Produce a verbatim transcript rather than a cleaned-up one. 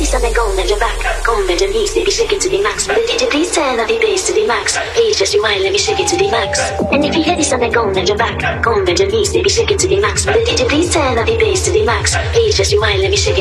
this and then go and jump back. Come bend your knees, baby, shake it to the max. The D J please turn up the bass to the max. Please just rewind, let me shake it to the max. And if you hear this and then go and jump back. Come bend your knees, baby, shake it to the max. The D J please turn up the bass to the max. Please just rewind, let me shake it.